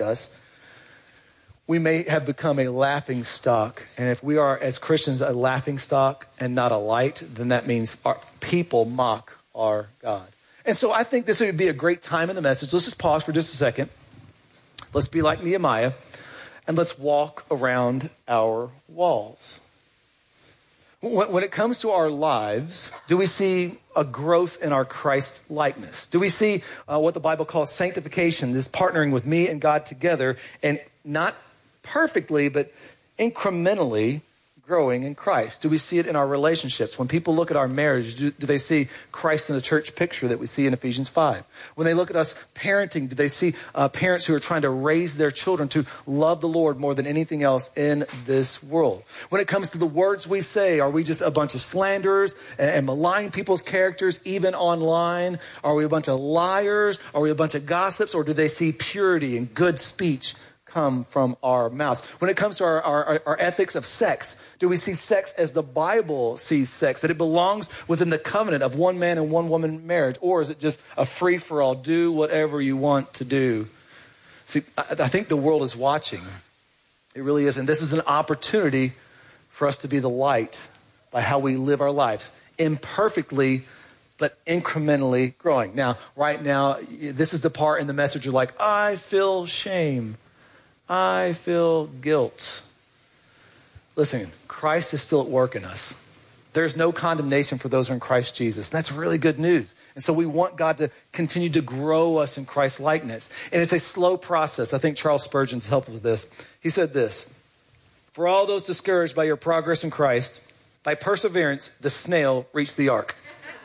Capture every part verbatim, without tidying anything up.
us, we may have become a laughing stock. And if we are, as Christians, a laughing stock and not a light, then that means our people mock our God. And so I think this would be a great time in the message. Let's just pause for just a second. Let's be like Nehemiah, and let's walk around our walls. When it comes to our lives, do we see a growth in our Christ likeness? Do we see uh, what the Bible calls sanctification, this partnering with me and God together, and not perfectly, but incrementally growing in Christ? Do we see it in our relationships? When people look at our marriage, do, do they see Christ in the church picture that we see in Ephesians five? When they look at us parenting, do they see uh, parents who are trying to raise their children to love the Lord more than anything else in this world? When it comes to the words we say, are we just a bunch of slanderers and, and malign people's characters, even online? Are we a bunch of liars? Are we a bunch of gossips? Or do they see purity and good speech come from our mouths? When it comes to our, our, our ethics of sex, do we see sex as the Bible sees sex, that it belongs within the covenant of one man and one woman marriage? Or is it just a free-for-all, do whatever you want to do? See, I, I think the world is watching. It really is. And this is an opportunity for us to be the light by how we live our lives, imperfectly, but incrementally growing. Now, right now, this is the part in the message you're like, I feel shame. I feel guilt. Listen, Christ is still at work in us. There's no condemnation for those who are in Christ Jesus. And that's really good news. And so we want God to continue to grow us in Christ's likeness. And it's a slow process. I think Charles Spurgeon's helped with this. He said this: for all those discouraged by your progress in Christ, by perseverance, the snail reached the ark.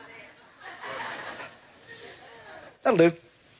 That'll do.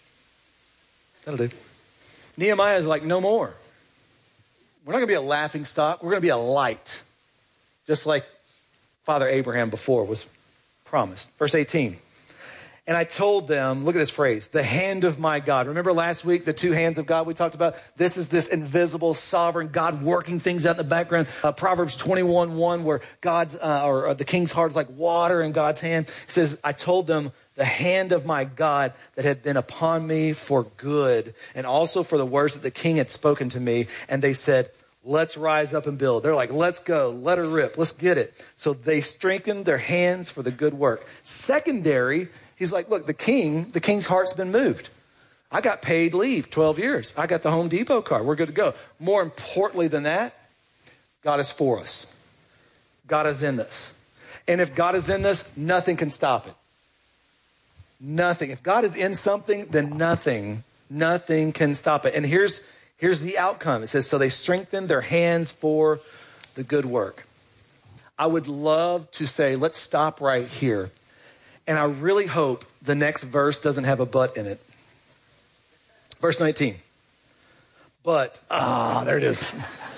That'll do. Nehemiah is like, no more. We're not going to be a laughing stock. We're going to be a light. Just like Father Abraham before was promised. Verse eighteen. And I told them, look at this phrase, the hand of my God. Remember last week, the two hands of God we talked about? This is this invisible, sovereign God working things out in the background. Uh, Proverbs twenty-one one, where God's, uh, or, or the king's heart is like water in God's hand. It says, I told them, the hand of my God that had been upon me for good, and also for the words that the king had spoken to me. And they said, let's rise up and build. They're like, let's go, let her rip, let's get it. So they strengthened their hands for the good work. Secondary, he's like, look, the king, the king's heart's been moved. I got paid leave, twelve years. I got the Home Depot card. We're good to go. More importantly than that, God is for us. God is in this. And if God is in this, nothing can stop it. Nothing. If God is in something, then nothing, nothing can stop it. And here's, here's the outcome. It says, so they strengthened their hands for the good work. I would love to say, let's stop right here. And I really hope the next verse doesn't have a but in it. Verse nineteen. But, ah, there it is.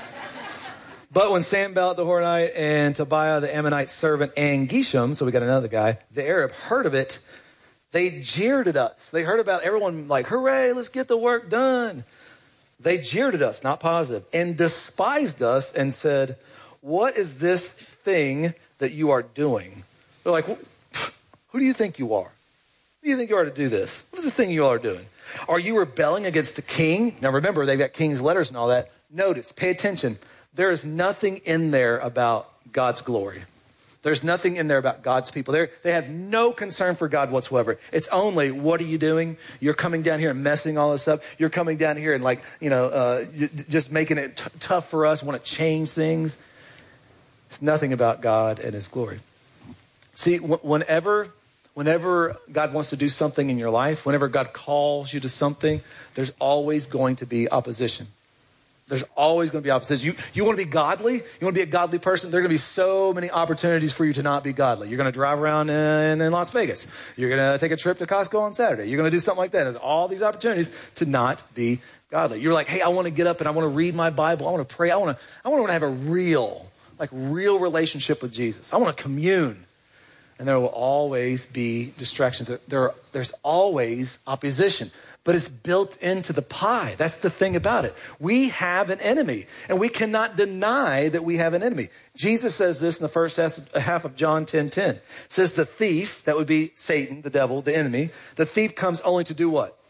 But when Sanballat the Horonite and Tobiah the Ammonite servant and Geshem, so we got another guy, the Arab, heard of it, they jeered at us. They heard about everyone like, hooray, let's get the work done. They jeered at us, not positive, and despised us and said, what is this thing that you are doing? They're like, who do you think you are? Who do you think you are to do this? What is this thing you all are doing? Are you rebelling against the king? Now remember, they've got king's letters and all that. Notice, pay attention. There is nothing in there about God's glory. There's nothing in there about God's people. They're, they have no concern for God whatsoever. It's only, what are you doing? You're coming down here and messing all this up. You're coming down here and like, you know, uh, just making it t- tough for us, want to change things. It's nothing about God and his glory. See, w- whenever, whenever God wants to do something in your life, whenever God calls you to something, there's always going to be opposition. There's always going to be opposition. You, you want to be godly? You want to be a godly person? There are going to be so many opportunities for you to not be godly. You're going to drive around in, in Las Vegas. You're going to take a trip to Costco on Saturday. You're going to do something like that. There's all these opportunities to not be godly. You're like, hey, I want to get up and I want to read my Bible. I want to pray. I want to, I want to have a real, like real relationship with Jesus. I want to commune. And there will always be distractions. There, there are, there's always opposition. But it's built into the pie. That's the thing about it. We have an enemy, and we cannot deny that we have an enemy. Jesus says this in the first half of John ten ten. It says the thief, that would be Satan, the devil, the enemy, the thief comes only to do what?